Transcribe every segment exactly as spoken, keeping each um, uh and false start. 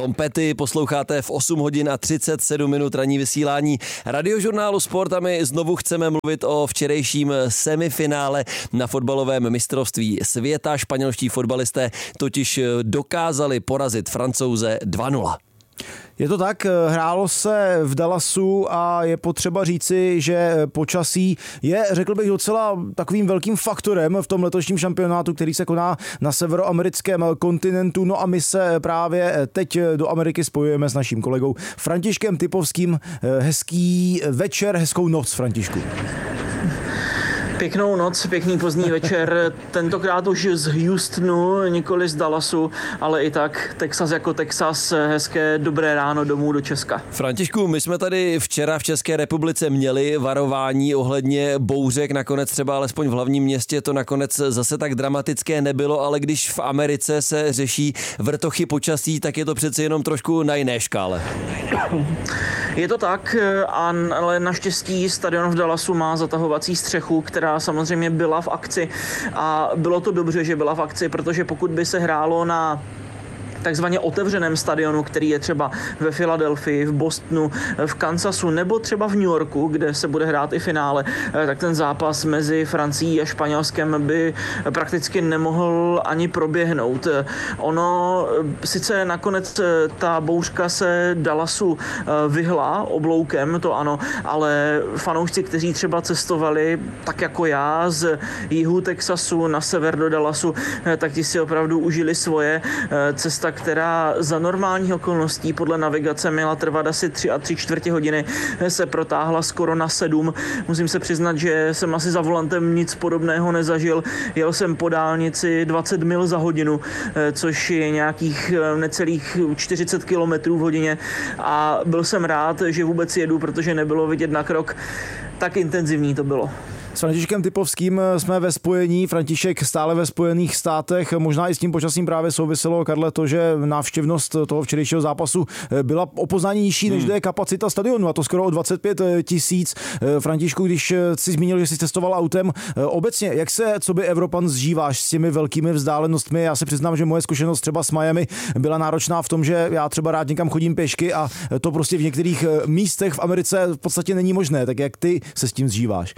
Tom Petty, posloucháte v osm hodin a třicet sedm minut ranní vysílání Radiožurnálu Sport a my znovu chceme mluvit o včerejším semifinále na fotbalovém mistrovství světa. Španělští fotbalisté totiž dokázali porazit Francouze dva nula. Je to tak, hrálo se v Dallasu a je potřeba říci, že počasí je, řekl bych, docela takovým velkým faktorem v tom letošním šampionátu, který se koná na severoamerickém kontinentu. No a my se právě teď do Ameriky spojujeme s naším kolegou Františkem Typovským. Hezký večer, hezkou noc, Františku. Pěknou noc, pěkný pozdní večer, tentokrát už z Houstonu, nikoli z Dallasu, ale i tak Texas jako Texas, hezké dobré ráno domů do Česka. Františku, my jsme tady včera v České republice měli varování ohledně bouřek, nakonec třeba alespoň v hlavním městě to nakonec zase tak dramatické nebylo, ale když v Americe se řeší vrtochy počasí, tak je to přeci jenom trošku na jiné škále. Je to tak, ale naštěstí stadion v Dallasu má zatahovací střechu, která samozřejmě byla v akci a bylo to dobře, že byla v akci, protože pokud by se hrálo na takzvaně otevřeném stadionu, který je třeba ve Filadelfii, v Bostonu, v Kansasu nebo třeba v New Yorku, kde se bude hrát i finále, tak ten zápas mezi Francií a Španělskem by prakticky nemohl ani proběhnout. Ono sice nakonec ta bouřka se Dallasu vyhla obloukem, to ano, ale fanoušci, kteří třeba cestovali tak jako já z jihu Texasu na sever do Dallasu, tak ti si opravdu užili svoje. Cesta, která za normálních okolností podle navigace měla trvat asi tři a tři čtvrtě hodiny, se protáhla skoro na sedm. Musím se přiznat, že jsem asi za volantem nic podobného nezažil. Jel jsem po dálnici dvacet mil za hodinu, což je nějakých necelých čtyřicet kilometrů v hodině a byl jsem rád, že vůbec jedu, protože nebylo vidět na krok. Tak intenzivní to bylo. S Františkem Typovským jsme ve spojení, František stále ve Spojených státech, možná i s tím počasím právě souviselo, Karle, to, že návštěvnost toho včerejšího zápasu byla o poznání nižší, než je kapacita stadionu, a to skoro o dvacet pět tisíc. Františku, když jsi zmínil, že jsi cestoval autem, obecně, jak se, co by Evropan, zžíváš s těmi velkými vzdálenostmi? Já se přiznám, že moje zkušenost třeba s Miami byla náročná v tom, že já třeba rád někam chodím pěšky a to prostě v některých místech v Americe v podstatě není možné. Tak jak ty se s tím zžíváš?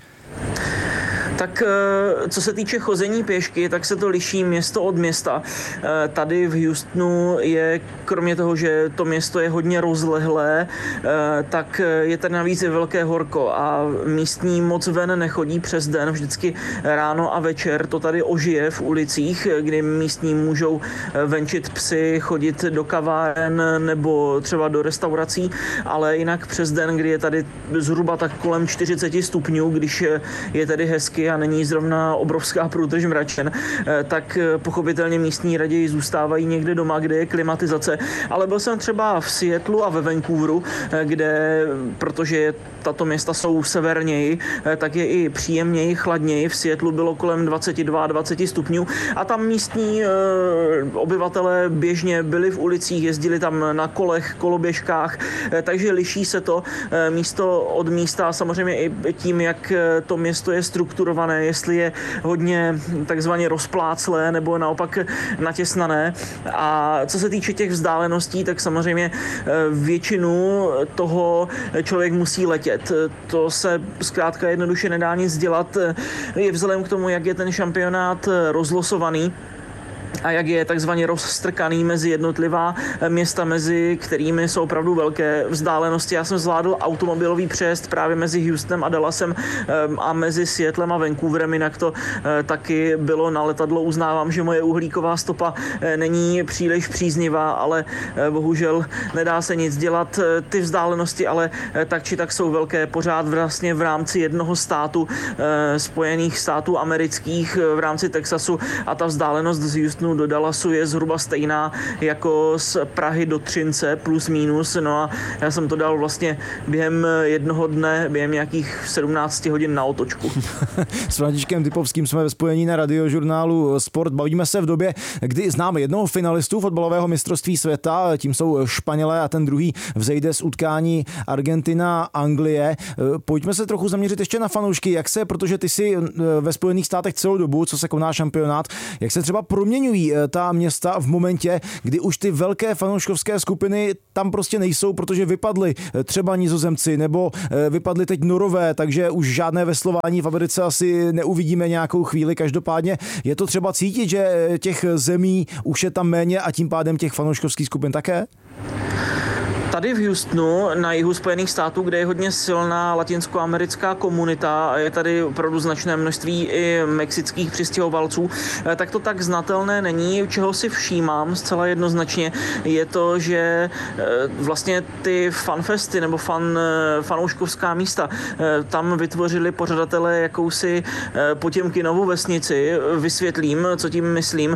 Tak co se týče chození pěšky, tak se to liší město od města. Tady v Houstonu je, kromě toho, že to město je hodně rozlehlé, tak je tady navíc i velké horko a místní moc ven nechodí přes den, vždycky ráno a večer to tady ožije v ulicích, kdy místní můžou venčit psy, chodit do kaváren nebo třeba do restaurací, ale jinak přes den, kdy je tady zhruba tak kolem čtyřicet stupňů, když je tady hezky a není zrovna obrovská průdrž mračen, tak pochopitelně místní raději zůstávají někde doma, kde je klimatizace. Ale byl jsem třeba v Seattlu a ve Vancouveru, kde, protože tato města jsou severněji, tak je i příjemněji, chladněji. V Seattlu bylo kolem dvacet dva dvacet stupňů a tam místní obyvatelé běžně byli v ulicích, jezdili tam na kolech, koloběžkách, takže liší se to místo od místa, samozřejmě i tím, jak to město je strukturované, jestli je hodně takzvaně rozpláclé nebo naopak natěsnané. A co se týče těch vzdáleností, tak samozřejmě většinu toho člověk musí letět. To se zkrátka jednoduše nedá nic dělat. Je vzhledem k tomu, jak je ten šampionát rozlosovaný a jak je takzvaně rozstrkaný mezi jednotlivá města, mezi kterými jsou opravdu velké vzdálenosti. Já jsem zvládl automobilový přejezd právě mezi Houstonem a Dallasem a mezi Seattlem a Vancouverem, jinak to taky bylo na letadlo. Uznávám, že moje uhlíková stopa není příliš příznivá, ale bohužel nedá se nic dělat. Ty vzdálenosti ale tak či tak jsou velké, pořád vlastně v rámci jednoho státu, Spojených států amerických, v rámci Texasu, a ta vzdálenost z Houstonu do Dallasu je zhruba stejná jako z Prahy do Třince plus minus. No a já jsem to dal vlastně během jednoho dne, během nějakých sedmnáct hodin na otočku. S Františkem Typovským jsme ve spojení na Radiožurnálu Sport. Bavíme se v době, kdy známe jednoho finalistu fotbalového mistrovství světa, tím jsou Španělé, a ten druhý vzejde z utkání Argentina-Anglie. Pojďme se trochu zaměřit ještě na fanoušky, jak se, protože ty jsi ve Spojených státech celou dobu, co se koná šampionát, jak se třeba proměňují zachraňují ta města v momentě, kdy už ty velké fanouškovské skupiny tam prostě nejsou, protože vypadly třeba Nizozemci nebo vypadly teď Norové, takže už žádné veslování v Americe asi neuvidíme nějakou chvíli. Každopádně je to třeba cítit, že těch zemí už je tam méně a tím pádem těch fanouškovských skupin také? Tady v Houstonu, na jihu Spojených států, kde je hodně silná latinskoamerická komunita a je tady opravdu značné množství i mexických přistěhovalců, tak to tak znatelné není. Čeho si všímám zcela jednoznačně, je to, že vlastně ty fanfesty nebo fan, fanouškovská místa tam vytvořili pořadatelé jakousi Potěmkinovu vesnici. Vysvětlím, co tím myslím.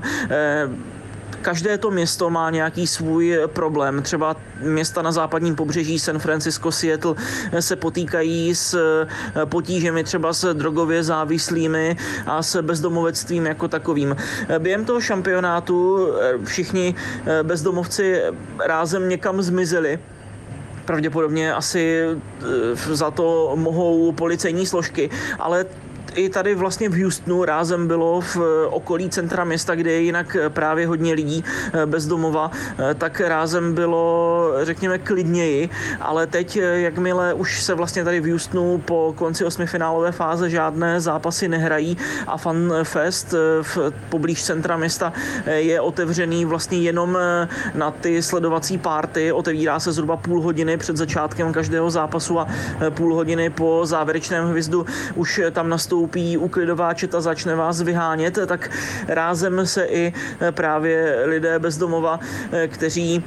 Každé to město má nějaký svůj problém. Třeba města na západním pobřeží San Francisco, Seattle se potýkají s potížemi třeba s drogově závislými a s bezdomovectvím jako takovým. Během toho šampionátu všichni bezdomovci rázem někam zmizeli. Pravděpodobně asi za to mohou policejní složky, ale i tady vlastně v Houstonu rázem bylo v okolí centra města, kde je jinak právě hodně lidí bez domova, tak rázem bylo, řekněme, klidněji, ale teď, jakmile už se vlastně tady v Houstonu po konci osmifinálové fáze žádné zápasy nehrají a FanFest v poblíž centra města je otevřený vlastně jenom na ty sledovací party, otevírá se zhruba půl hodiny před začátkem každého zápasu a půl hodiny po závěrečném hvizdu už tam nastoupí uklidová četa, začne vás vyhánět, tak rázem se i právě lidé bez domova, kteří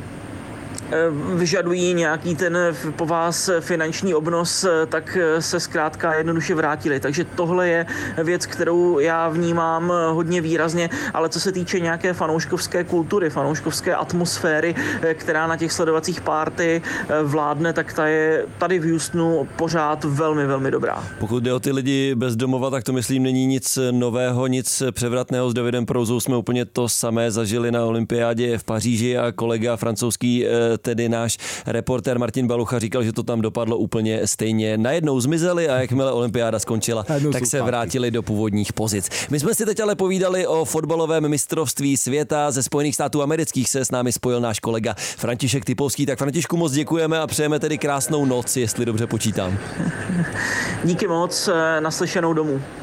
vyžadují nějaký ten po vás finanční obnos, tak se zkrátka jednoduše vrátili. Takže tohle je věc, kterou já vnímám hodně výrazně, ale co se týče nějaké fanouškovské kultury, fanouškovské atmosféry, která na těch sledovacích party vládne, tak ta je tady v Houstonu pořád velmi, velmi dobrá. Pokud jde o ty lidi bez domova, tak to myslím není nic nového, nic převratného. S Davidem Prouzou jsme úplně to samé zažili na olympiádě v Paříži a kolega francouzský, tedy náš reportér Martin Balucha, říkal, že to tam dopadlo úplně stejně. Najednou zmizeli a jakmile olympiáda skončila, tak se vrátili do původních pozic. My jsme si teď ale povídali o fotbalovém mistrovství světa. Ze Spojených států amerických se s námi spojil náš kolega František Typovský. Tak Františku, moc děkujeme a přejeme tedy krásnou noc, jestli dobře počítám. Díky moc, naslyšenou domů.